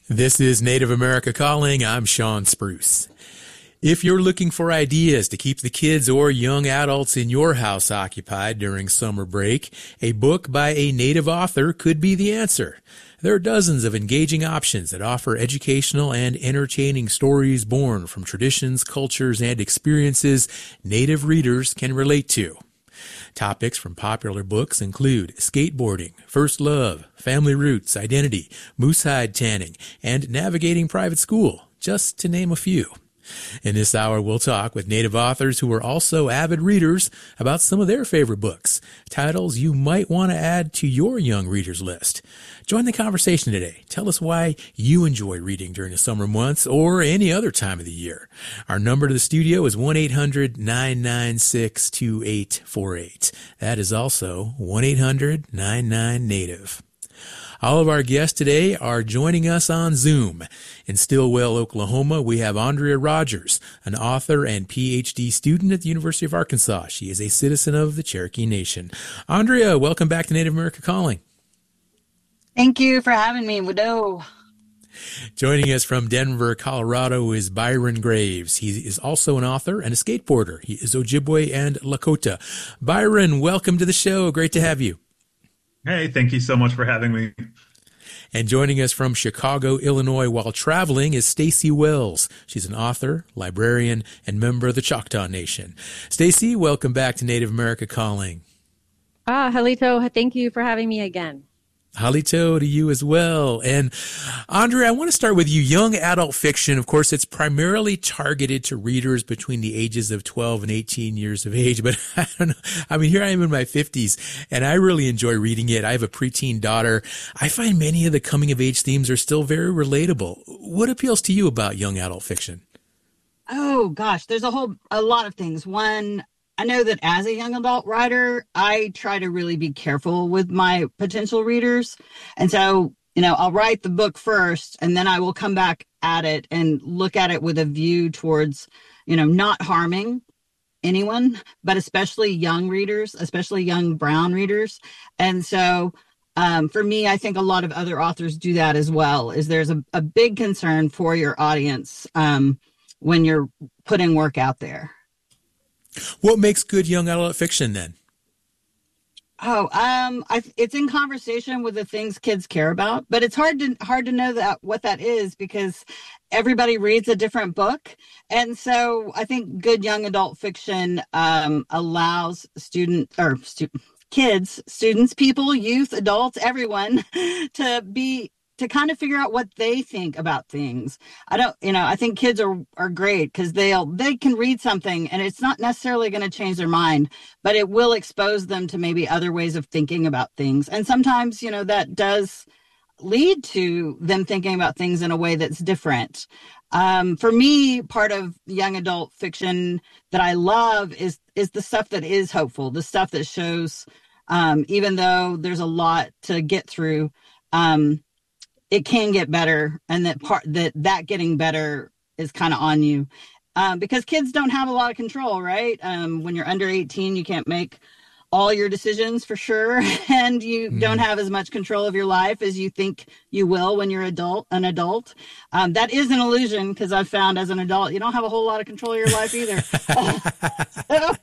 This is Native America Calling. I'm Sean Spruce. If you're looking for ideas to keep the kids or young adults in your house occupied during summer break, a book by a Native author could be the answer. There are dozens of engaging options that offer educational and entertaining stories born from traditions, cultures, and experiences Native readers can relate to. Topics from popular books include skateboarding, first love, family roots, identity, moose hide tanning, and navigating private school, just to name a few. In this hour, we'll talk with Native authors who are also avid readers about some of their favorite books, titles you might want to add to your young readers list. Join the conversation today. Tell us why you enjoy reading during the summer months or any other time of the year. Our number to the studio is 1-800-996-2848. That is also 1-800-99-NATIVE. All of our guests today are joining us on Zoom. In Stillwell, Oklahoma, we have Andrea Rogers, an author and PhD student at the University of Arkansas. She is a citizen of the Cherokee Nation. Andrea, welcome back to Native America Calling. Thank you for having me, Widow. Joining us from Denver, Colorado is Byron Graves. He is also an author and a skateboarder. He is Ojibwe and Lakota. Byron, welcome to the show. Great to have you. Hey, thank you so much for having me. And joining us from Chicago, Illinois, while traveling is Stacy Wells. She's an author, librarian, and member of the Choctaw Nation. Stacy, welcome back to Native America Calling. Halito, thank you for having me again. Halito to you as well. And Andrea, I want to start with you. Young adult fiction, of course, it's primarily targeted to readers between the ages of 12 and 18 years of age. But I don't know. I mean, here I am in my 50s, and I really enjoy reading it. I have a preteen daughter. I find many of the coming of age themes are still very relatable. What appeals to you about young adult fiction? Oh, gosh, there's a lot of things. One, I know that as a young adult writer, I try to really be careful with my potential readers. And so, I'll write the book first, and then I will come back at it and look at it with a view towards, not harming anyone, but especially young readers, especially young brown readers. And so for me, I think a lot of other authors do that as well, is there's a big concern for your audience when you're putting work out there. What makes good young adult fiction then? It's in conversation with the things kids care about, but it's hard to know what that is because everybody reads a different book. And so I think good young adult fiction allows kids, students, people, youth, adults, everyone to kind of figure out what they think about things. I think kids are great because they can read something and it's not necessarily going to change their mind, but it will expose them to maybe other ways of thinking about things. And sometimes, that does lead to them thinking about things in a way that's different. For me, part of young adult fiction that I love is the stuff that is hopeful, the stuff that shows, even though there's a lot to get through, it can get better, and that getting better is kind of on you, because kids don't have a lot of control, right? When you're under 18, you can't make all your decisions for sure, and you don't have as much control of your life as you think you will when you're an adult. That is an illusion, because I've found as an adult, you don't have a whole lot of control of your life either.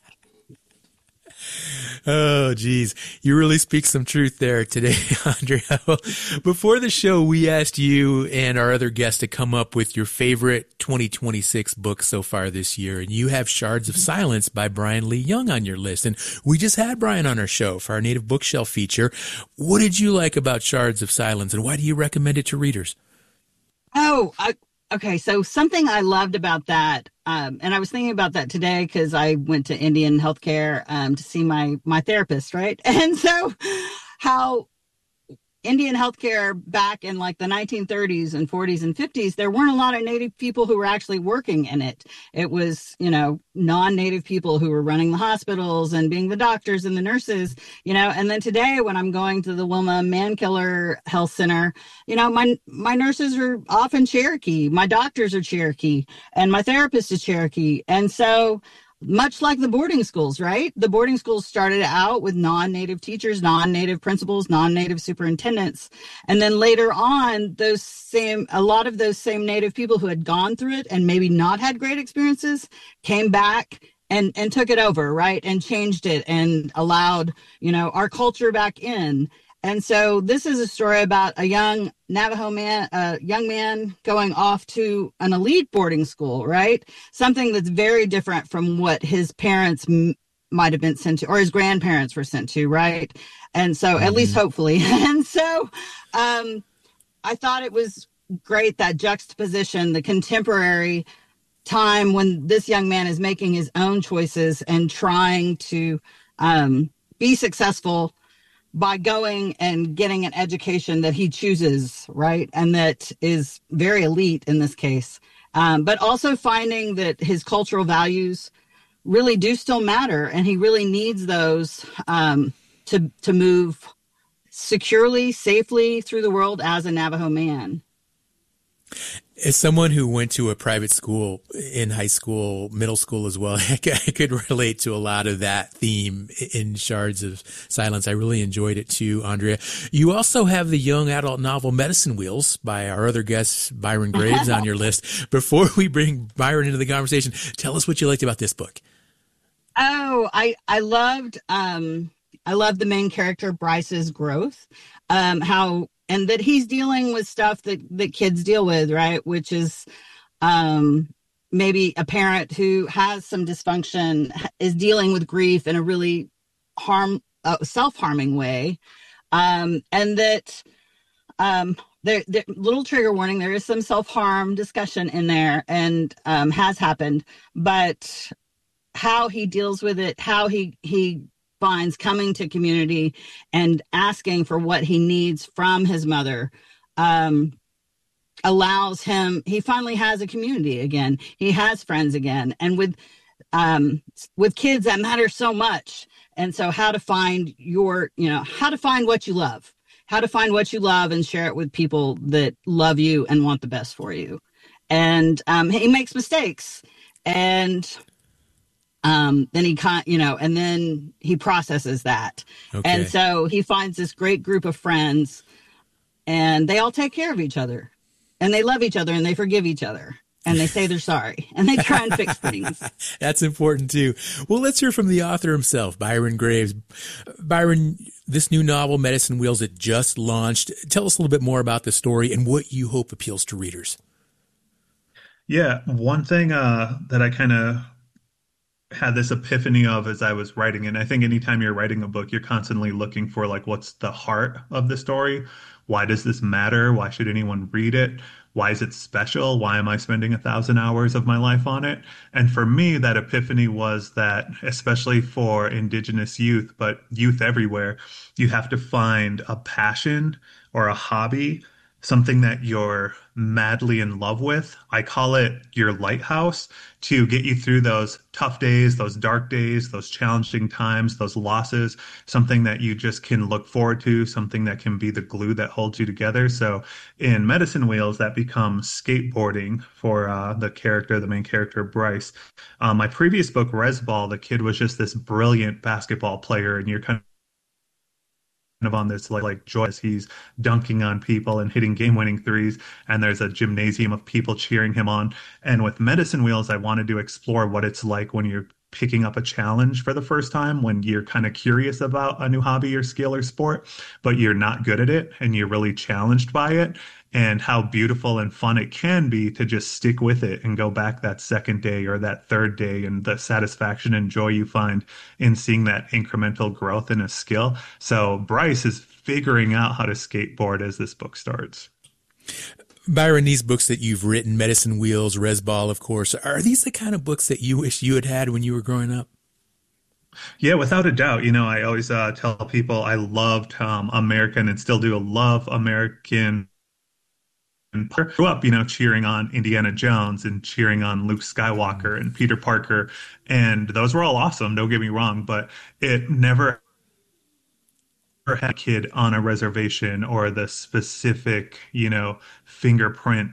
Oh, geez. You really speak some truth there today, Andrea. Well, before the show, we asked you and our other guests to come up with your favorite 2026 book so far this year. And you have Shards of Silence by Brian Lee Young on your list. And we just had Brian on our show for our Native Bookshelf feature. What did you like about Shards of Silence, and why do you recommend it to readers? Okay, so something I loved about that, and I was thinking about that today because I went to Indian Healthcare to see my therapist, right? And so how Indian healthcare back in like the 1930s and 40s and 50s, there weren't a lot of Native people who were actually working in it. It was, non-Native people who were running the hospitals and being the doctors and the nurses, and then today when I'm going to the Wilma Mankiller Health Center, my nurses are often Cherokee, my doctors are Cherokee, and my therapist is Cherokee. And so much like the boarding schools, right? The boarding schools started out with non-native teachers, non-native principals, non-native superintendents. And then later on, a lot of those same native people who had gone through it and maybe not had great experiences came back and took it over, right? And changed it and allowed, our culture back in. And so this is a story about a young Navajo man, a young man going off to an elite boarding school, right? Something that's very different from what his parents might have been sent to, or his grandparents were sent to, right? And so, at least hopefully. And so I thought it was great, that juxtaposition, the contemporary time when this young man is making his own choices and trying to be successful by going and getting an education that he chooses, right? And that is very elite in this case. But also finding that his cultural values really do still matter. And he really needs those to move securely, safely through the world as a Navajo man. As someone who went to a private school in high school, middle school as well, I could relate to a lot of that theme in Shards of Silence. I really enjoyed it too, Andrea. You also have the young adult novel Medicine Wheels by our other guest, Byron Graves, on your list. Before we bring Byron into the conversation, tell us what you liked about this book. Oh, I loved the main character, Bryce's growth, and that he's dealing with stuff that kids deal with, right? Which is maybe a parent who has some dysfunction is dealing with grief in a really self-harming way. And that the little trigger warning, there is some self-harm discussion in there and has happened. But how he deals with it, how he finds coming to community and asking for what he needs from his mother allows him, he finally has a community again. He has friends again. And with kids, that matters so much. And so how to find how to find what you love, and share it with people that love you and want the best for you. And he makes mistakes, and then and then he processes that. Okay. And so he finds this great group of friends, and they all take care of each other, and they love each other, and they forgive each other, and they say they're sorry, and they try and fix things. That's important too. Well, let's hear from the author himself, Byron Graves. Byron, this new novel, Medicine Wheels, it just launched. Tell us a little bit more about the story and what you hope appeals to readers. Yeah, one thing that I kind of had this epiphany of as I was writing, and I think anytime you're writing a book, you're constantly looking for what's the heart of the story? Why does this matter? Why should anyone read it? Why is it special? Why am I spending 1,000 hours of my life on it? And for me, that epiphany was that, especially for Indigenous youth, but youth everywhere, you have to find a passion or a hobby, something that you're madly in love with. I call it your lighthouse to get you through those tough days, those dark days, those challenging times, those losses, something that you just can look forward to, something that can be the glue that holds you together. So in Medicine Wheels, that becomes skateboarding for the main character, Bryce. My previous book, Resball, the kid was just this brilliant basketball player, and you're kind of on this joy as he's dunking on people and hitting game-winning threes, and there's a gymnasium of people cheering him on. And with Medicine Wheels, I wanted to explore what it's like when you're picking up a challenge for the first time, when you're kind of curious about a new hobby or skill or sport, but you're not good at it and you're really challenged by it, and how beautiful and fun it can be to just stick with it and go back that second day or that third day, and the satisfaction and joy you find in seeing that incremental growth in a skill. So Bryce is figuring out how to skateboard as this book starts. Byron, these books that you've written, Medicine Wheels, Resball, of course, are these the kind of books that you wish you had when you were growing up? Yeah, without a doubt. I always tell people I loved American, and still do love American. And grew up, cheering on Indiana Jones and cheering on Luke Skywalker and Peter Parker. And those were all awesome, don't get me wrong, but it never had a kid on a reservation or the specific, fingerprint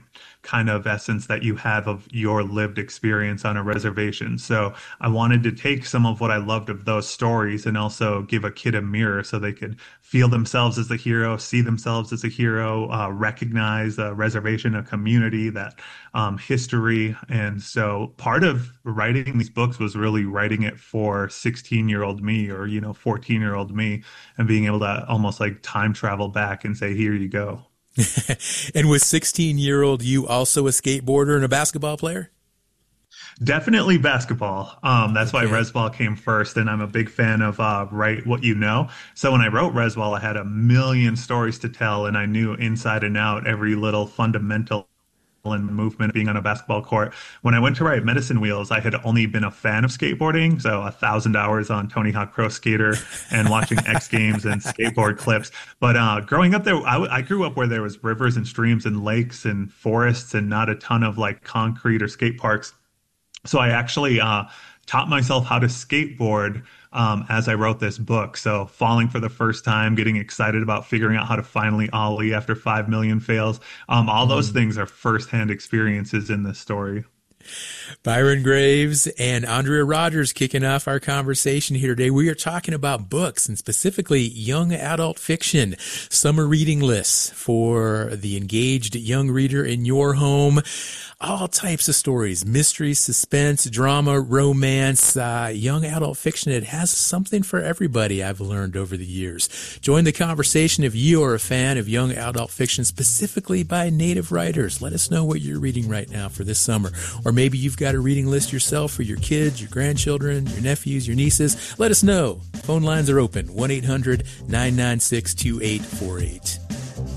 kind of essence that you have of your lived experience on a reservation. So I wanted to take some of what I loved of those stories and also give a kid a mirror so they could feel themselves as a hero, see themselves as a hero, recognize a reservation, a community, that history. And so part of writing these books was really writing it for 16-year-old me, or 14-year-old me, and being able to almost like time travel back and say, here you go. And was 16-year-old you also a skateboarder and a basketball player? Definitely basketball. That's why Resball came first, and I'm a big fan of Write What You Know. So when I wrote Resball, I had a million stories to tell, and I knew inside and out every little fundamental and movement being on a basketball court. When I went to write Medicine Wheels, I had only been a fan of skateboarding, so 1,000 hours on Tony Hawk Pro Skater and watching X Games and skateboard clips. But growing up there, I grew up where there was rivers and streams and lakes and forests and not a ton of like concrete or skate parks. So I actually taught myself how to skateboard as I wrote this book. So falling for the first time, getting excited about figuring out how to finally ollie after 5 million fails. All those things are firsthand experiences in this story. Byron Graves and Andrea Rogers kicking off our conversation here today. We are talking about books, and specifically young adult fiction, summer reading lists for the engaged young reader in your home. All types of stories, mystery, suspense, drama, romance, young adult fiction. It has something for everybody, I've learned over the years. Join the conversation if you are a fan of young adult fiction, specifically by native writers. Let us know what you're reading right now for this summer. Or maybe you've got a reading list yourself for your kids, your grandchildren, your nephews, your nieces. Let us know. Phone lines are open, 1-800-996-2848.